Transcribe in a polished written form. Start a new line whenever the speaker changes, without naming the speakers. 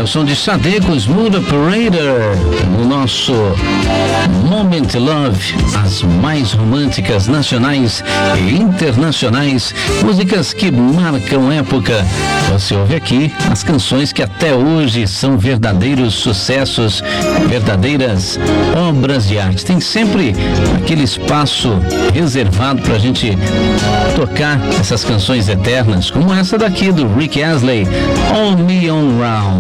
som de Sade com Smooth Operator, no nosso Moment Love, as mais românticas nacionais e internacionais, músicas que marcam época. Você ouve aqui as canções que até hoje são verdadeiros sucessos, verdadeiras obras de arte. Tem sempre aquele espaço reservado para a gente tocar essas canções eternas, como essa daqui do Rick Astley, All Me On Round.